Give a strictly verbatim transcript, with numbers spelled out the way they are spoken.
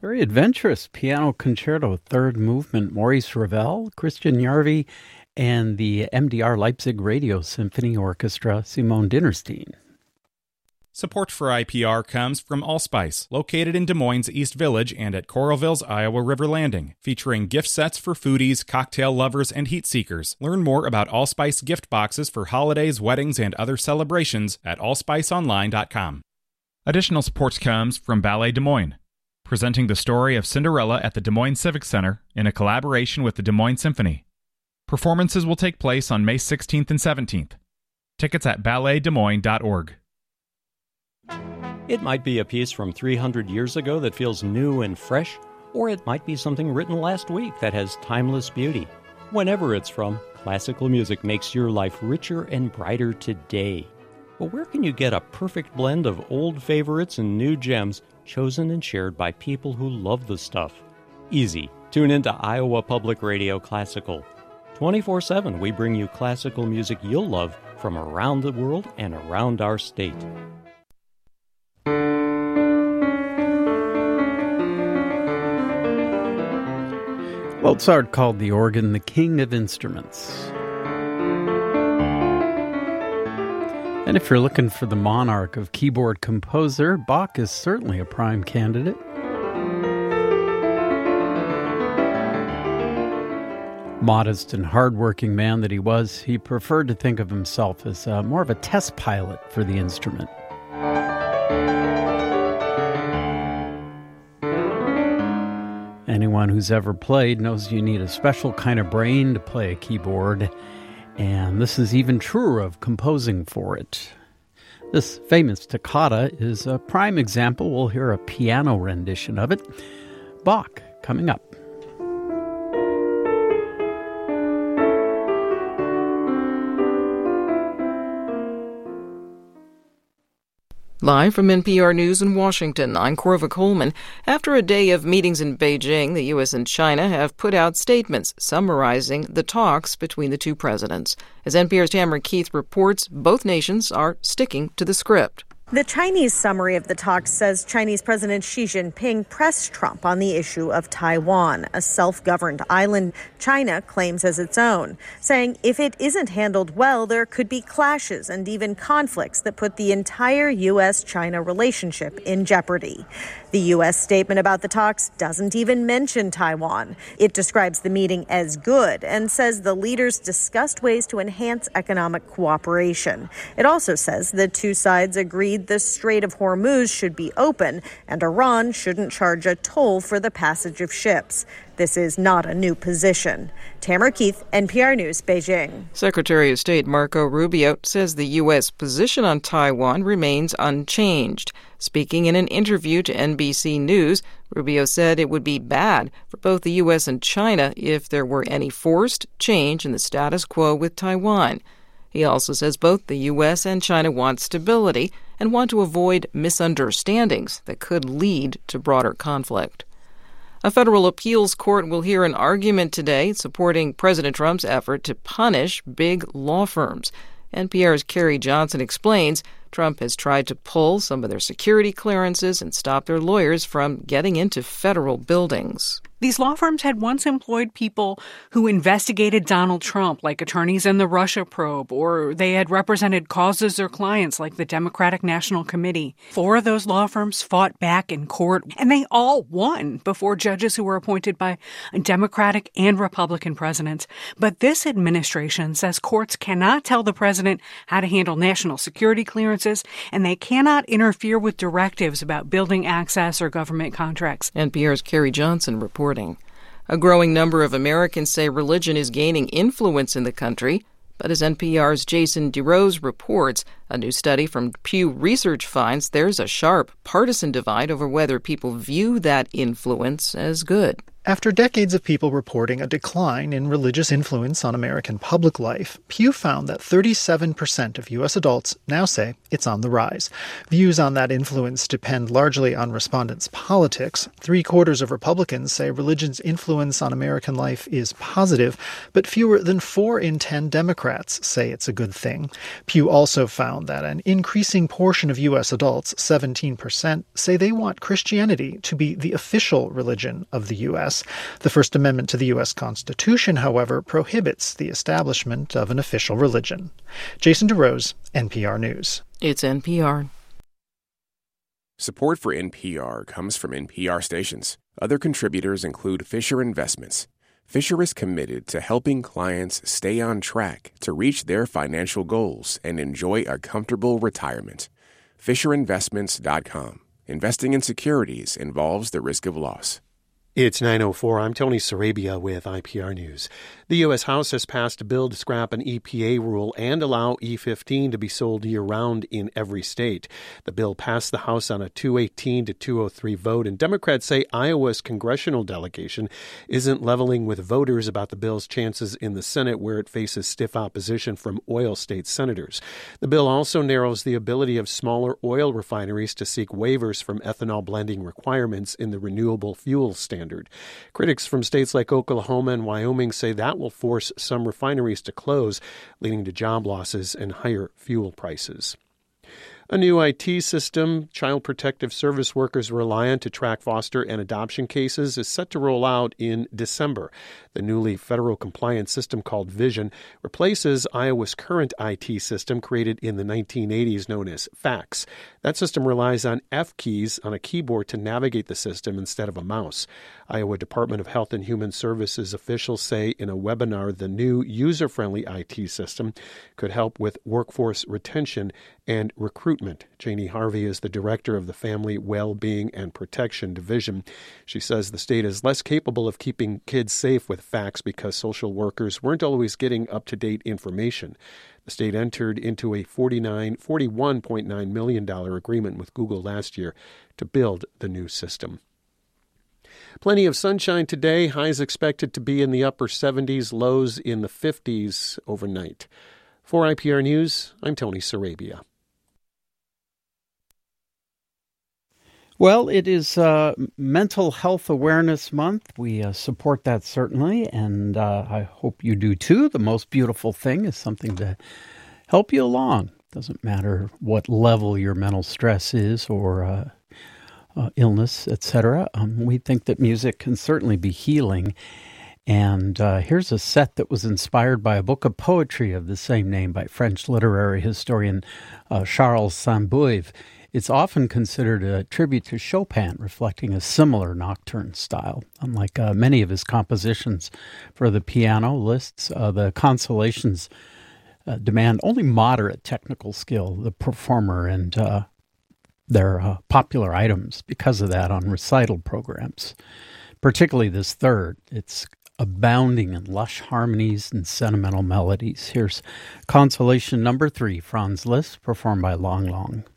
Very adventurous piano concerto, third movement, Maurice Ravel, Christian Jarvi, and the M D R Leipzig Radio Symphony Orchestra, Simone Dinnerstein. Support for I P R comes from Allspice, located in Des Moines East Village and at Coralville's Iowa River Landing, featuring gift sets for foodies, cocktail lovers, and heat seekers. Learn more about Allspice gift boxes for holidays, weddings, and other celebrations at allspice online dot com. Additional support comes from Ballet Des Moines, presenting the story of Cinderella at the Des Moines Civic Center in a collaboration with the Des Moines Symphony. Performances will take place on May sixteenth and seventeenth. Tickets at ballet des moines dot org. It might be a piece from three hundred years ago that feels new and fresh, or it might be something written last week that has timeless beauty. Whenever it's from, classical music makes your life richer and brighter today. But where can you get a perfect blend of old favorites and new gems chosen and shared by people who love the stuff? Easy. Tune into Iowa Public Radio Classical. twenty-four seven, we bring you classical music you'll love from around the world and around our state. Mozart called the organ the king of instruments. And if you're looking for the monarch of keyboard composer, Bach is certainly a prime candidate. Modest and hardworking man that he was, he preferred to think of himself as uh, more of a test pilot for the instrument. Anyone who's ever played knows you need a special kind of brain to play a keyboard, and this is even truer of composing for it. This famous toccata is a prime example. We'll hear a piano rendition of it. Bach, coming up. Live from N P R News in Washington, I'm Corva Coleman. After a day of meetings in Beijing, the U S and China have put out statements summarizing the talks between the two presidents. As N P R's Tamara Keith reports, both nations are sticking to the script. The Chinese summary of the talks says Chinese President Xi Jinping pressed Trump on the issue of Taiwan, a self-governed island China claims as its own, saying if it isn't handled well, there could be clashes and even conflicts that put the entire U S China relationship in jeopardy. The U S statement about the talks doesn't even mention Taiwan. It describes the meeting as good and says the leaders discussed ways to enhance economic cooperation. It also says the two sides agreed the Strait of Hormuz should be open and Iran shouldn't charge a toll for the passage of ships. This is not a new position. Tamara Keith, N P R News, Beijing. Secretary of State Marco Rubio says the U S position on Taiwan remains unchanged. Speaking in an interview to N B C News, Rubio said it would be bad for both the U S and China if there were any forced change in the status quo with Taiwan. He also says both the U S and China want stability and want to avoid misunderstandings that could lead to broader conflict. A federal appeals court will hear an argument today supporting President Trump's effort to punish big law firms. N P R's Carrie Johnson explains Trump has tried to pull some of their security clearances and stop their lawyers from getting into federal buildings. These law firms had once employed people who investigated Donald Trump, like attorneys in the Russia probe, or they had represented causes or clients like the Democratic National Committee. Four of those law firms fought back in court, and they all won before judges who were appointed by Democratic and Republican presidents. But this administration says courts cannot tell the president how to handle national security clearances, and they cannot interfere with directives about building access or government contracts. N P R's Carrie Johnson reports. A growing number of Americans say religion is gaining influence in the country, but as N P R's Jason DeRose reports, a new study from Pew Research finds there's a sharp partisan divide over whether people view that influence as good. After decades of people reporting a decline in religious influence on American public life, Pew found that thirty-seven percent of U S adults now say it's on the rise. Views on that influence depend largely on respondents' politics. Three-quarters of Republicans say religion's influence on American life is positive, but fewer than four in ten Democrats say it's a good thing. Pew also found found that an increasing portion of U S adults, seventeen percent, say they want Christianity to be the official religion of the U S. The First Amendment to the U S Constitution, however, prohibits the establishment of an official religion. Jason DeRose, N P R News. It's N P R. Support for N P R comes from N P R stations. Other contributors include Fisher Investments. Fisher is committed to helping clients stay on track to reach their financial goals and enjoy a comfortable retirement. Fisher Investments dot com. Investing in securities involves the risk of loss. It's nine oh four. I'm Tony Sarabia with I P R News. The U S. House has passed a bill to scrap an E P A rule and allow E fifteen to be sold year-round in every state. The bill passed the House on a two eighteen to two oh three vote, and Democrats say Iowa's congressional delegation isn't leveling with voters about the bill's chances in the Senate, where it faces stiff opposition from oil state senators. The bill also narrows the ability of smaller oil refineries to seek waivers from ethanol blending requirements in the renewable fuels standard. Critics from states like Oklahoma and Wyoming say that will force some refineries to close, leading to job losses and higher fuel prices. A new I T system Child Protective Service workers rely on to track foster and adoption cases is set to roll out in December. The newly federal compliance system called Vision replaces Iowa's current I T system created in the nineteen eighties known as FACS. That system relies on F keys on a keyboard to navigate the system instead of a mouse. Iowa Department of Health and Human Services officials say in a webinar the new user-friendly I T system could help with workforce retention and recruitment. Janie Harvey is the director of the Family Well-Being and Protection Division. She says the state is less capable of keeping kids safe with FACS because social workers weren't always getting up-to-date information. The state entered into a forty-one point nine million dollars agreement with Google last year to build the new system. Plenty of sunshine today. Highs expected to be in the upper seventies, lows in the fifties overnight. For I P R News, I'm Tony Sarabia. Well, it is uh, Mental Health Awareness Month. We uh, support that certainly, and uh, I hope you do too. The most beautiful thing is something to help you along. Doesn't matter what level your mental stress is or uh, uh, illness, et cetera. Um, we think that music can certainly be healing. And uh, here's a set that was inspired by a book of poetry of the same name by French literary historian uh, Charles Saint-Beuve. It's often considered a tribute to Chopin, reflecting a similar nocturne style. Unlike uh, many of his compositions for the piano lists, uh, the consolations uh, demand only moderate technical skill, the performer, and uh, they're uh, popular items because of that on recital programs. Particularly this third, it's abounding in lush harmonies and sentimental melodies. Here's Consolation Number Three, Franz Liszt, performed by Long Long.